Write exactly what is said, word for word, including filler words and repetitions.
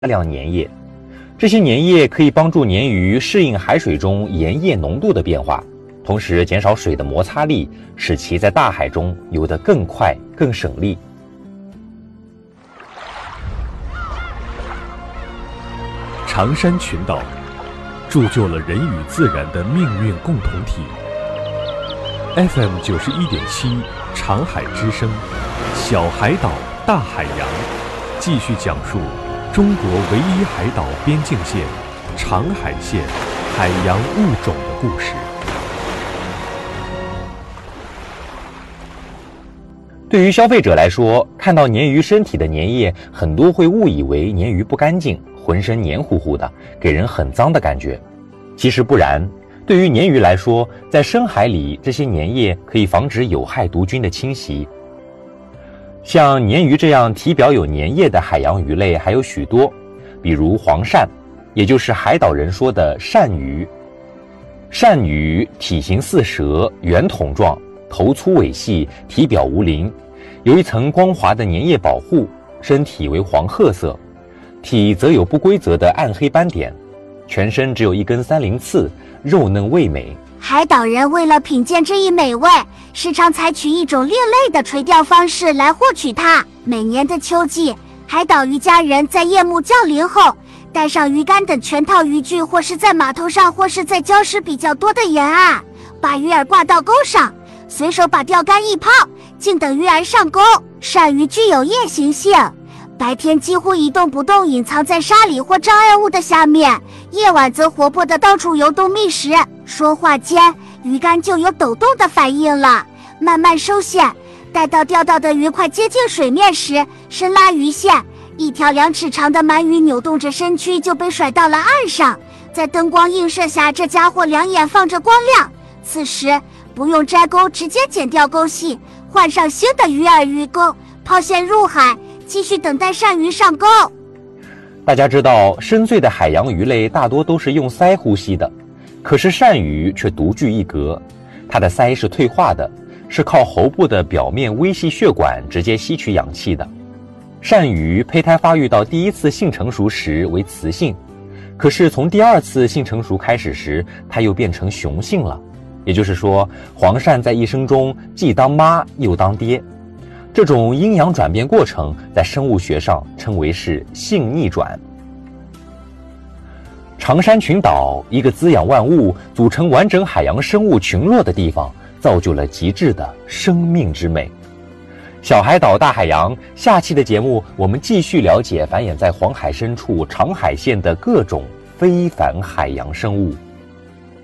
大量粘液，这些粘液可以帮助鲶鱼适应海水中盐液浓度的变化，同时减少水的摩擦力，使其在大海中游得更快、更省力。 长山群岛铸就了人与自然的命运共同体。F M 九十一点七，长海之声，小海岛大海洋，继续讲述中国唯一海岛边境线长海线海洋物种的故事。 对于消费者来说，看到鲶鱼身体的粘液，很多会误以为鲶鱼不干净，浑身黏糊糊的，给人很脏的感觉。其实不然，对于鲶鱼来说，在深海里，这些粘液可以防止有害毒菌的侵袭。像鲶鱼这样体表有粘液的海洋鱼类还有许多，比如黄鳝，也就是海岛人说的鳝鱼。鳝鱼体型似蛇，圆筒状，头粗尾细，体表无鳞，有一层光滑的粘液保护，身体为黄褐色，体则有不规则的暗黑斑点，全身只有一根三棱刺，肉嫩味美。 海岛人为了品鉴这一美味，时常采取一种另类的垂钓方式来获取它。每年的秋季，海岛渔家人在夜幕降临后，带上鱼竿等全套渔具，或是在码头上，或是在礁石比较多的沿岸，把鱼饵挂到钩上，随手把钓竿一抛，静等鱼饵上钩。鳝鱼具有夜行性，白天几乎一动不动，隐藏在沙里或障碍物的下面，夜晚则活泼地到处游动觅食。说话间，鱼竿就有抖动的反应了，慢慢收线，待到钓到的鱼快接近水面时，伸拉鱼线，一条两尺长的鳗鱼扭动着身躯就被甩到了岸上。在灯光映射下，这家伙两眼放着光亮，此时不用摘钩，直接剪掉钩系，换上新的鱼饵鱼钩，抛线入海，继续等待鳝鱼上钩。 大家知道，深邃的海洋鱼类大多都是用鳃呼吸的，可是鳝鱼却独具一格，它的鳃是退化的，是靠喉部的表面微细血管直接吸取氧气的。鳝鱼胚胎发育到第一次性成熟时为雌性，可是从第二次性成熟开始时，它又变成雄性了。也就是说，黄鳝在一生中既当妈又当爹。这种阴阳转变过程在生物学上称为是性逆转。长山群岛，一个滋养万物、组成完整海洋生物群落的地方，造就了极致的生命之美。小海岛大海洋，下期的节目我们继续了解繁衍在黄海深处长海线的各种非凡海洋生物。